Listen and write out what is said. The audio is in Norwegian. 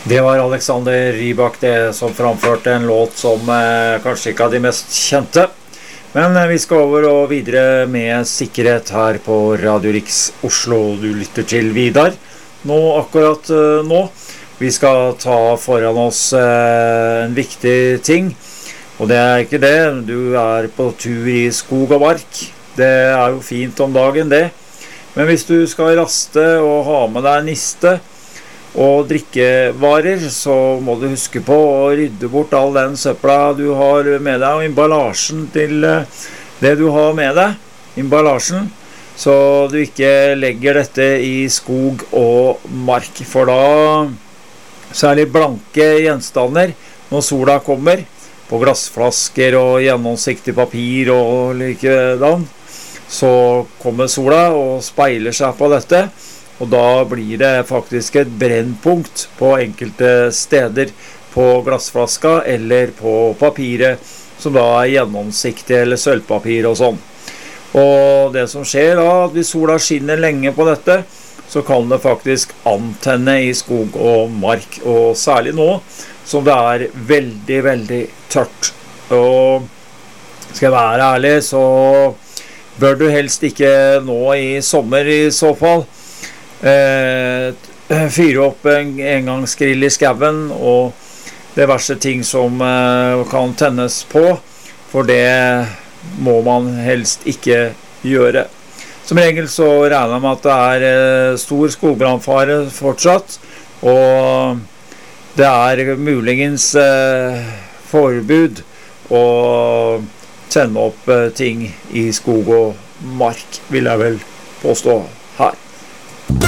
Det var Alexander Rybak det som framførte en låt som kanskje ikke er de mest kjente. Men vi skal over og videre med sikkerhet her på Radio Riks Oslo. Du lytter til Vidar nå, akkurat nå. Vi skal ta foran oss en viktig ting, og det er ikke det. Du er på tur i skog og mark. Det er jo fint om dagen det. Men hvis du skal raste og ha med deg niste og drikkevarer, så må du huske på å rydde bort all den søpla du har med deg, og emballasjen til det du har med deg, emballasjen, så du ikke legger dette i skog og mark, for da, særlig blanke gjenstander, når sola kommer, på glassflasker og gjennomsiktig papir og likedan, så kommer sola og speiler seg på dette, og da blir det faktisk et brennpunkt på enkelte steder på glassflaska eller på papiret, som da er gjennomsiktig eller sølvpapir og sånn. Og det som skjer da, at hvis sola skinner lenge på dette, så kan det faktisk antenne i skog og mark, og særlig nå, som det er veldig, veldig tørt. Og skal jeg være ærlig, så bør du helst ikke nå i sommer i så fall, fyre opp en engangsgrill i skaven og det verste ting som kan tennes på, for det må man helst ikke gjøre. Som regel så regner jeg med at det er stor skogbrannfare fortsatt, og det er muligens forbud å tenne opp ting i skog og mark, vil jeg vel påstå.